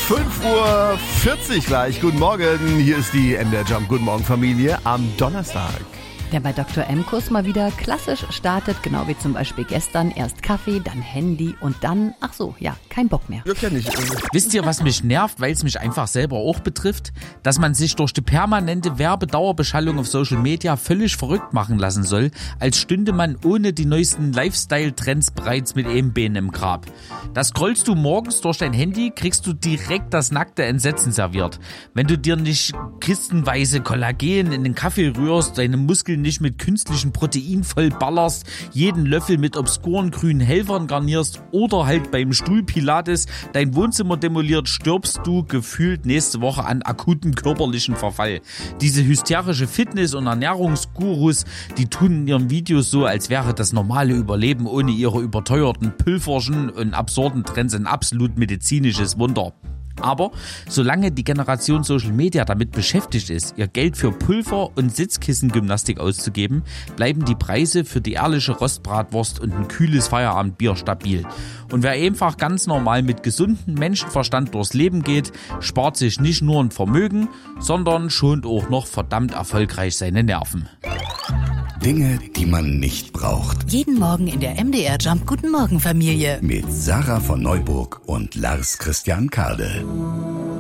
5:40 Uhr gleich. Guten Morgen, hier ist die MDR Jump. Guten Morgen, Familie, am Donnerstag. Der bei Dr. M-Kurs mal wieder klassisch startet, genau wie zum Beispiel gestern. Erst Kaffee, dann Handy und dann, kein Bock mehr. Ja, kenn ich. Wisst ihr, was mich nervt, weil es mich einfach selber auch betrifft? Dass man sich durch die permanente Werbedauerbeschallung auf Social Media völlig verrückt machen lassen soll, als stünde man ohne die neuesten Lifestyle-Trends bereits mit einem Bein im Grab. Da scrollst du morgens durch dein Handy, kriegst du direkt das nackte Entsetzen serviert. Wenn du dir nicht kistenweise Kollagen in den Kaffee rührst, deine Muskeln nicht mit künstlichem Protein voll ballerst, jeden Löffel mit obskuren grünen Helfern garnierst oder halt beim Stuhlpilates dein Wohnzimmer demoliert, stirbst du gefühlt nächste Woche an akutem körperlichen Verfall. Diese hysterische Fitness- und Ernährungsgurus, die tun in ihren Videos so, als wäre das normale Überleben ohne ihre überteuerten Pülverchen und absurden Trends ein absolut medizinisches Wunder. Aber solange die Generation Social Media damit beschäftigt ist, ihr Geld für Pulver und Sitzkissengymnastik auszugeben, bleiben die Preise für die ehrliche Rostbratwurst und ein kühles Feierabendbier stabil. Und wer einfach ganz normal mit gesundem Menschenverstand durchs Leben geht, spart sich nicht nur ein Vermögen, sondern schont auch noch verdammt erfolgreich seine Nerven. Dinge, die man nicht braucht. Jeden Morgen in der MDR Jump Guten Morgen Familie. Mit Sarah von Neuburg und Lars Christian Kade.